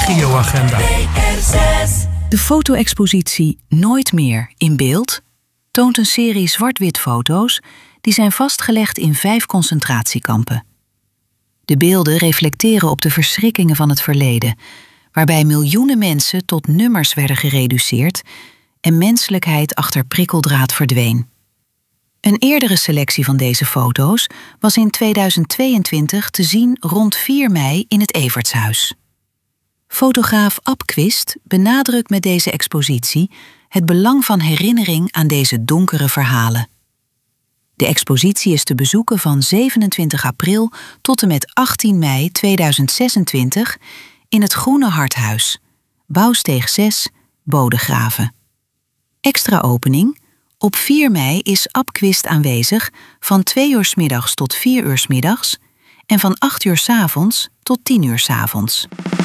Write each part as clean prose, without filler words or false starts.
regioagenda. De foto-expositie Nooit meer in beeld toont een serie zwart-wit foto's die zijn vastgelegd in 5 concentratiekampen. De beelden reflecteren op de verschrikkingen van het verleden, waarbij miljoenen mensen tot nummers werden gereduceerd en menselijkheid achter prikkeldraad verdween. Een eerdere selectie van deze foto's was in 2022 te zien rond 4 mei in het Evertshuis. Fotograaf Ab Quist benadrukt met deze expositie het belang van herinnering aan deze donkere verhalen. De expositie is te bezoeken van 27 april tot en met 18 mei 2026 in het Groene Harthuis, Bouwsteeg 6, Bodegraven. Extra opening: op 4 mei is Ab Quist aanwezig van 2 uur 's middags tot 4 uur 's middags en van 8 uur 's avonds tot 10 uur 's avonds.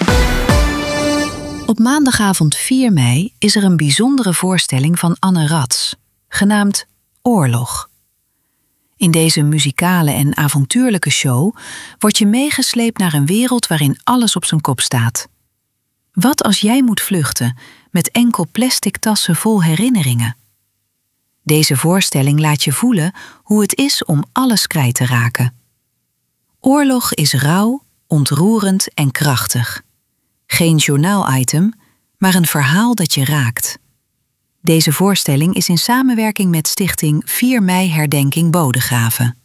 Op maandagavond 4 mei is er een bijzondere voorstelling van Anne Rats, genaamd Oorlog. In deze muzikale en avontuurlijke show word je meegesleept naar een wereld waarin alles op zijn kop staat. Wat als jij moet vluchten met enkel plastic tassen vol herinneringen? Deze voorstelling laat je voelen hoe het is om alles kwijt te raken. Oorlog is rauw, ontroerend en krachtig. Geen journaal-item, maar een verhaal dat je raakt. Deze voorstelling is in samenwerking met stichting 4 mei Herdenking Bodegraven.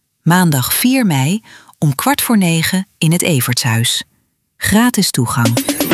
Maandag 4 mei om 20:15 in het Evertshuis. Gratis toegang.